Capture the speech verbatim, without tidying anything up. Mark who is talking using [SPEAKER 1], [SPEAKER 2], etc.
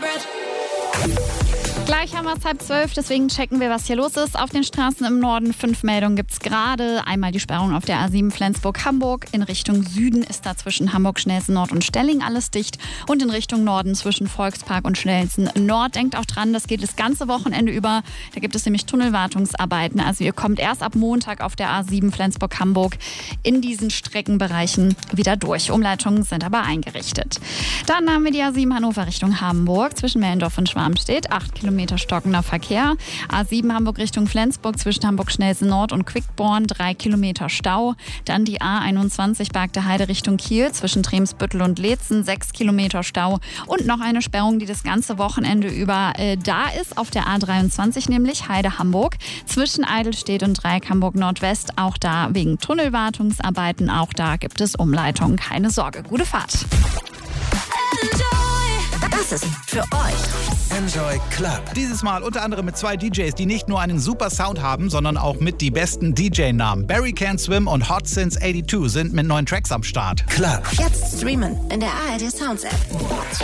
[SPEAKER 1] Gleich haben wir es halb zwölf, deswegen checken wir, was hier los ist. Auf den Straßen im Norden fünf Meldungen gibt es gerade. Einmal die Sperrung auf der A sieben Flensburg-Hamburg. In Richtung Süden ist da zwischen Hamburg-Schnelsen-Nord und Stelling alles dicht. Und in Richtung Norden zwischen Volkspark und Schnelsen-Nord. Denkt auch dran, das geht das ganze Wochenende über. Da gibt es nämlich Tunnelwartungsarbeiten. Also ihr kommt erst ab Montag auf der A sieben Flensburg-Hamburg in diesen Streckenbereichen wieder durch. Umleitungen sind aber eingerichtet. Dann haben wir die A sieben Hannover Richtung Hamburg. Zwischen Mellendorf und Schwarmstedt acht Kilometer stockender Verkehr. A sieben Hamburg Richtung Flensburg zwischen Hamburg-Schnelsen-Nord und Quickborn drei Kilometer Stau. Dann die A einundzwanzig Bargteheide Richtung Kiel zwischen Tremsbüttel und Leetzen sechs Kilometer Stau. Und noch eine Sperrung, die das ganze Wochenende über äh, da ist, auf der A dreiundzwanzig nämlich Heide-Hamburg zwischen Eidelstedt und Dreieck Hamburg-Nordwest. Auch da wegen Tunnelwartungsarbeiten. Auch da gibt es Umleitungen. Keine Sorge. Gute Fahrt.
[SPEAKER 2] Das ist für euch
[SPEAKER 3] Enjoy Club.
[SPEAKER 4] Dieses Mal unter anderem mit zwei D Js, die nicht nur einen super Sound haben, sondern auch mit die besten D J-Namen. Barry Can't Swim und Hot Since eighty-two sind mit neuen Tracks am Start.
[SPEAKER 3] Club.
[SPEAKER 2] Jetzt streamen in der A R D Sounds App.